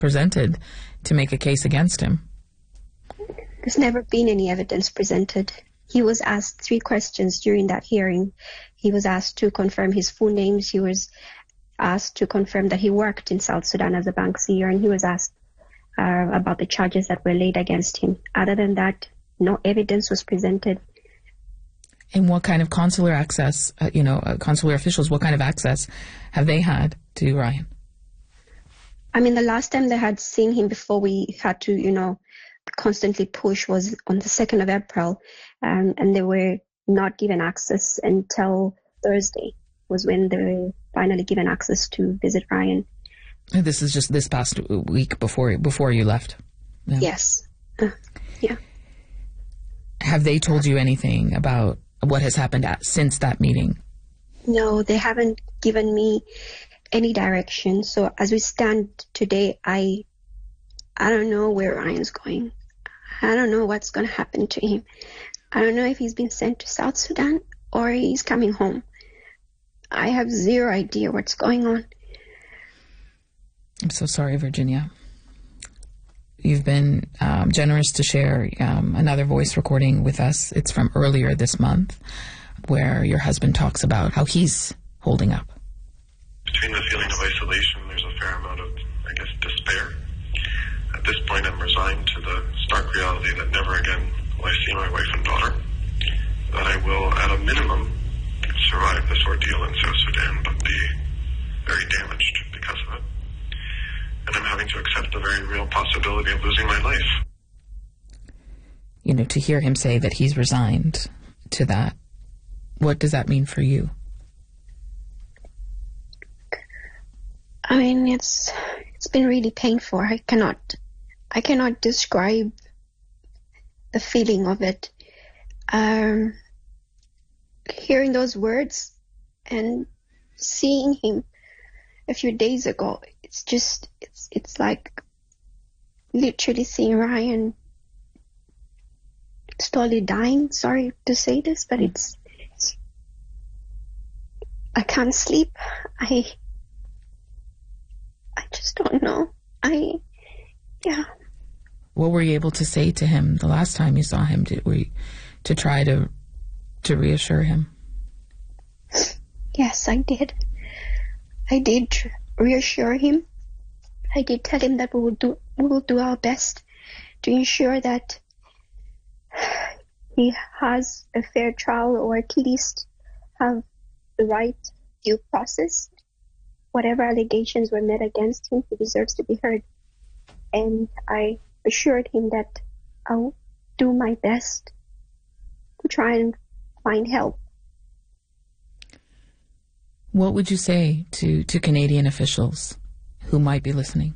presented to make a case against him? There's never been any evidence presented. He was asked 3 questions during that hearing. He was asked to confirm his full names. He was asked to confirm that he worked in South Sudan as a bank seer, and he was asked about the charges that were laid against him. Other than that, no evidence was presented. And what kind of consular access, consular officials, what kind of access have they had to Ryan? I mean, the last time they had seen him before we had to, constantly push was on the 2nd of April, and they were not given access until Thursday was when they were finally given access to visit Ryan. This is just this past week before you left? Yeah. Yes. Yeah. Have they told you anything about what has happened since that meeting? No, they haven't given me any direction. So as we stand today, I don't know where Ryan's going. I don't know what's going to happen to him. I don't know if he's been sent to South Sudan or he's coming home. I have zero idea what's going on. I'm so sorry, Virginia. You've been generous to share another voice recording with us. It's from earlier this month, where your husband talks about how he's holding up. Between the feeling of isolation, there's a fair amount of, despair. At this point, I'm resigned to the stark reality that never again will I see my wife and daughter, that I will, at a minimum, survive this ordeal in South Sudan, but be very damaged because of it. And I'm having to accept the very real possibility of losing my life. To hear him say that he's resigned to that, what does that mean for you? I mean, it's been really painful. I cannot describe the feeling of it. Hearing those words and seeing him a few days ago, it's like literally seeing Ryan slowly dying. Sorry to say this, but I can't sleep. I just don't know. What were you able to say to him the last time you saw him? To try to reassure him? Yes, I did. I did reassure him. I did tell him that we will do our best to ensure that he has a fair trial, or at least have the right due process. Whatever allegations were made against him, he deserves to be heard. And I assured him that I'll do my best to try and find help. What would you say to Canadian officials who might be listening?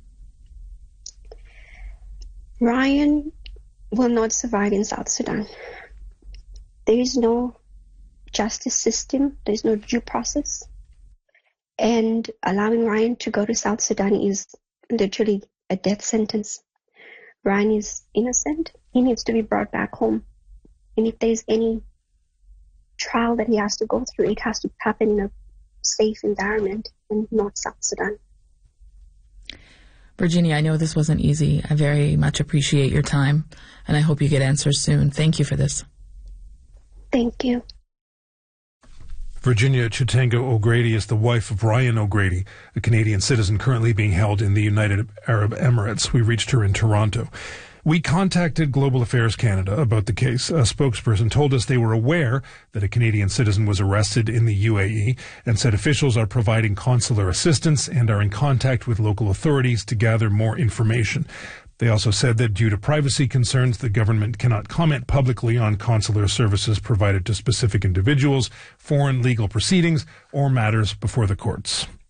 Ryan will not survive in South Sudan. There is no justice system. There is no due process. And allowing Ryan to go to South Sudan is literally a death sentence. Ryan is innocent. He needs to be brought back home. And if there's any trial that he has to go through, it has to happen in a safe environment and not South Sudan. Virginia, I know this wasn't easy. I very much appreciate your time, and I hope you get answers soon. Thank you for this. Thank you. Virginia Chitenga O'Grady is the wife of Ryan O'Grady, a Canadian citizen currently being held in the United Arab Emirates. We reached her in Toronto. We contacted Global Affairs Canada about the case. A spokesperson told us they were aware that a Canadian citizen was arrested in the UAE and said officials are providing consular assistance and are in contact with local authorities to gather more information. They also said that due to privacy concerns, the government cannot comment publicly on consular services provided to specific individuals, foreign legal proceedings, or matters before the courts.